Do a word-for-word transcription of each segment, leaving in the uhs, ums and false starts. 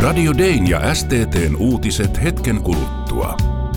Radio Dayn ja S T T:n uutiset hetken kuluttua.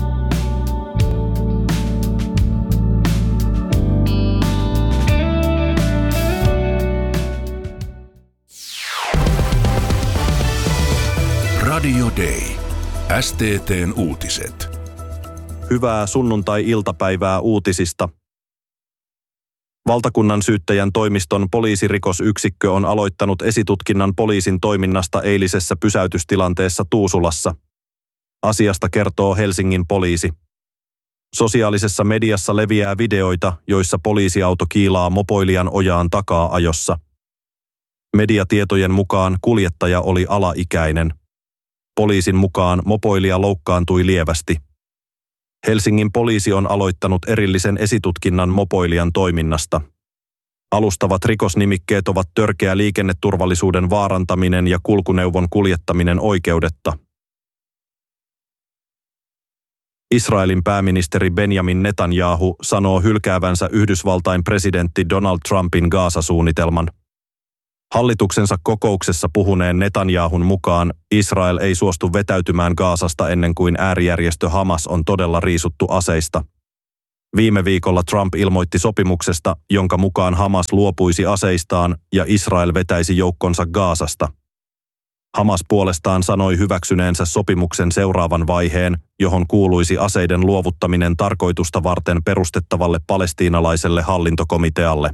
Radio Day. S T T:n uutiset. Hyvää sunnuntai-iltapäivää uutisista. Valtakunnan syyttäjän toimiston poliisirikosyksikkö on aloittanut esitutkinnan poliisin toiminnasta eilisessä pysäytystilanteessa Tuusulassa. Asiasta kertoo Helsingin poliisi. Sosiaalisessa mediassa leviää videoita, joissa poliisiauto kiilaa mopoilijan ojaan takaa ajossa. Mediatietojen mukaan kuljettaja oli alaikäinen. Poliisin mukaan mopoilija loukkaantui lievästi. Helsingin poliisi on aloittanut erillisen esitutkinnan mopoilijan toiminnasta. Alustavat rikosnimikkeet ovat törkeä liikenneturvallisuuden vaarantaminen ja kulkuneuvon kuljettaminen oikeudetta. Israelin pääministeri Benjamin Netanyahu sanoo hylkäävänsä Yhdysvaltain presidentti Donald Trumpin Gaza-suunnitelman. Hallituksensa kokouksessa puhuneen Netanyahun mukaan Israel ei suostu vetäytymään Gazasta ennen kuin äärijärjestö Hamas on todella riisuttu aseista. Viime viikolla Trump ilmoitti sopimuksesta, jonka mukaan Hamas luopuisi aseistaan ja Israel vetäisi joukkonsa Gazasta. Hamas puolestaan sanoi hyväksyneensä sopimuksen seuraavan vaiheen, johon kuuluisi aseiden luovuttaminen tarkoitusta varten perustettavalle palestiinalaiselle hallintokomitealle.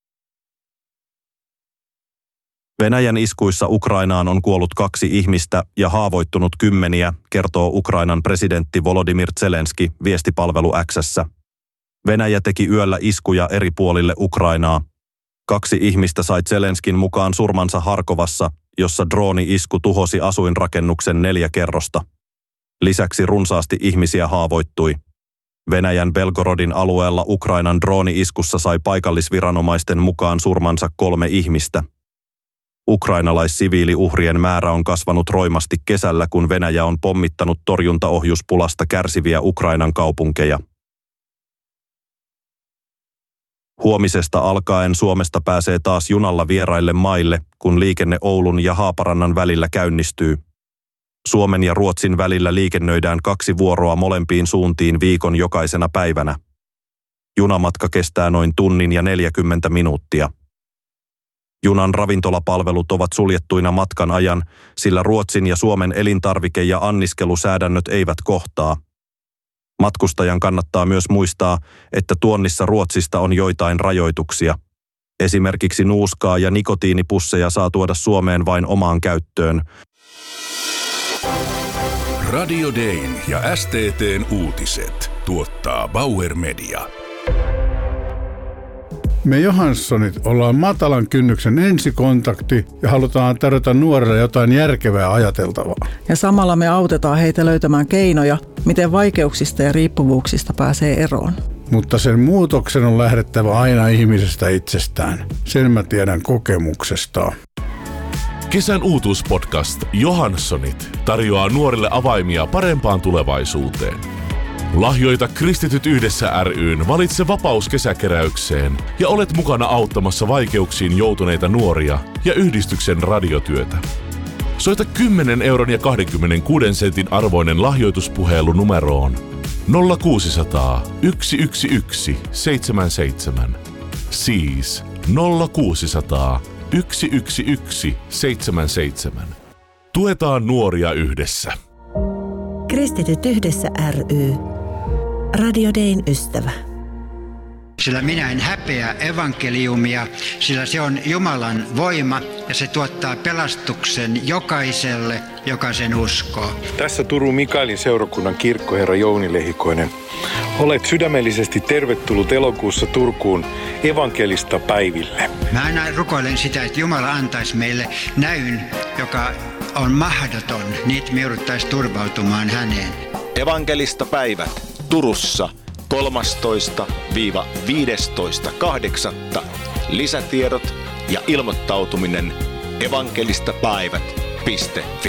Venäjän iskuissa Ukrainaan on kuollut kaksi ihmistä ja haavoittunut kymmeniä, kertoo Ukrainan presidentti Volodymyr Zelenski viestipalvelu X:ssä. Venäjä teki yöllä iskuja eri puolille Ukrainaa. Kaksi ihmistä sai Zelenskin mukaan surmansa Harkovassa, jossa drooni-isku tuhosi asuinrakennuksen neljä kerrosta. Lisäksi runsaasti ihmisiä haavoittui. Venäjän Belgorodin alueella Ukrainan drooni-iskussa sai paikallisviranomaisten mukaan surmansa kolme ihmistä. Ukrainalaissiviiliuhrien määrä on kasvanut roimasti kesällä, kun Venäjä on pommittanut torjuntaohjuspulasta kärsiviä Ukrainan kaupunkeja. Huomisesta alkaen Suomesta pääsee taas junalla vieraille maille, kun liikenne Oulun ja Haaparannan välillä käynnistyy. Suomen ja Ruotsin välillä liikennöidään kaksi vuoroa molempiin suuntiin viikon jokaisena päivänä. Junamatka kestää noin tunnin ja neljäkymmentä minuuttia. Junan ravintolapalvelut ovat suljettuina matkan ajan, sillä Ruotsin ja Suomen elintarvike- ja anniskelusäädännöt eivät kohtaa. Matkustajan kannattaa myös muistaa, että tuonnissa Ruotsista on joitain rajoituksia. Esimerkiksi nuuskaa ja nikotiinipusseja saa tuoda Suomeen vain omaan käyttöön. Radio Dayn ja S T T:n uutiset tuottaa Bauer Media. Me Johanssonit ollaan matalan kynnyksen ensikontakti ja halutaan tarjota nuorille jotain järkevää ajateltavaa. Ja samalla me autetaan heitä löytämään keinoja, miten vaikeuksista ja riippuvuuksista pääsee eroon. Mutta sen muutoksen on lähdettävä aina ihmisestä itsestään. Sen mä tiedän kokemuksesta. Kesän uutuuspodcast Johanssonit tarjoaa nuorille avaimia parempaan tulevaisuuteen. Lahjoita Kristityt yhdessä ry:n Valitse vapaus kesäkeräykseen ja olet mukana auttamassa vaikeuksiin joutuneita nuoria ja yhdistyksen radiotyötä. Soita kymmenen euron ja kaksikymmentäkuusi sentin arvoinen lahjoituspuhelu numeroon nolla kuusi nolla nolla yksi yksi yksi seitsemän seitsemän. Siis nolla kuusi nolla nolla yksi yksi yksi seitsemän seitsemän. Tuetaan nuoria yhdessä. Kristityt yhdessä ry. Radio Dayn ystävä. Sillä minä en häpeä evankeliumia, sillä se on Jumalan voima ja se tuottaa pelastuksen jokaiselle, joka sen uskoo. Tässä Turun Mikaelin seurakunnan kirkkoherra Jouni Lehikoinen. Olet sydämellisesti tervetullut elokuussa Turkuun evankelista päiville. Mä aina rukoilen sitä, että Jumala antaisi meille näyn, joka on mahdoton, niin että me jouduttaisiin turvautumaan häneen. Evankelista päivät Turussa kolmastoista viidestoista kahdeksatta. Lisätiedot ja ilmoittautuminen evankelistapäivät piste fi.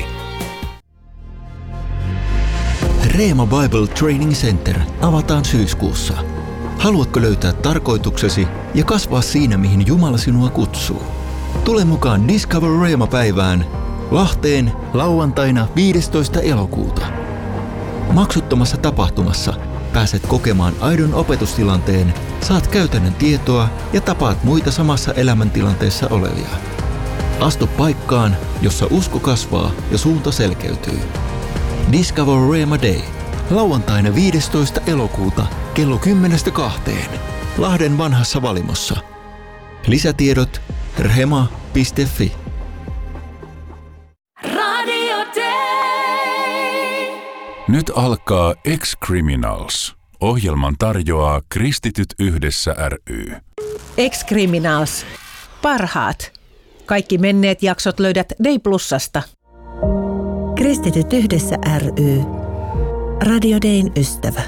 Reema Bible Training Center avataan syyskuussa. Haluatko löytää tarkoituksesi ja kasvaa siinä, mihin Jumala sinua kutsuu? Tule mukaan Discover Reema-päivään Lahteen lauantaina viidestoista elokuuta. Maksuttomassa tapahtumassa pääset kokemaan aidon opetustilanteen, saat käytännön tietoa ja tapaat muita samassa elämäntilanteessa olevia. Astu paikkaan, jossa usko kasvaa ja suunta selkeytyy. Discover Rhema Day. Lauantaina viidestoista elokuuta kello kymmenestä kahteen. Lahden vanhassa Valimossa. Lisätiedot rhema piste fi. Radio Day. Nyt alkaa Ex-Criminals. Ohjelman tarjoaa Kristityt yhdessä ry. Ex-Criminals. Parhaat. Kaikki menneet jaksot löydät Day Plusasta. Kristityt yhdessä ry. Radio Dayn ystävä.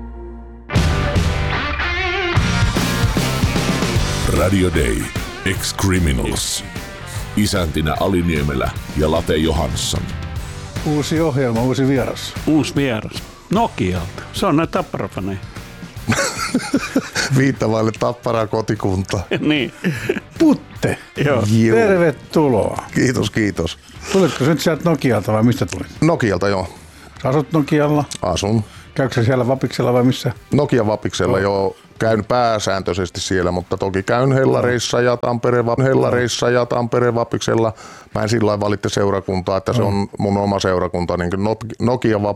Radio Day. Ex-Criminals. Isäntinä Ali Niemelä ja Late Johansson. Uusi ohjelma, uusi vieras. Uusi vieras. Nokialta. Se on näin Tappara-faneja. Viittavaille Tapparaa kotikunta. Niin. Putte. Joo. Juu. Tervetuloa. Kiitos, kiitos. Tulitko nyt sieltä Nokialta vai mistä tulit? Nokialta, joo. Sä asut Nokialla? Asun. Käykö sä siellä Vapiksella vai missä? Nokian Vapiksella oh. joo. Käyn pääsääntöisesti siellä, mutta toki käyn Hellareissa ja Tampere, Hellareissa ja Tampere Vapiksella. Mä en sillä lailla valitte seurakuntaa, että se on mun oma seurakunta, niin kuin Nokian